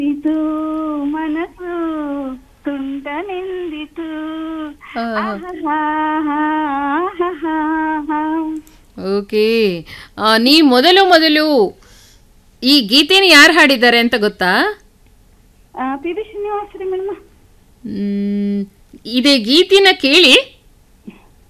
ಇದು ಮನಸ್ಸು ತುಂಟನೆಂದಿತು. ಓಕೆ, ನೀ ಮೊದಲು ಮೊದಲು ಈ ಗೀತೆನ ಯಾರು ಹಾಡಿದ್ದಾರೆ ಅಂತ ಗೊತ್ತಾ? ಪಿ ಬಿ ಶ್ರೀನಿವಾಸ್ ರೀ ಮೇಡಮ್. ಇದೇ ಗೀತಿನ ಕೇಳಿ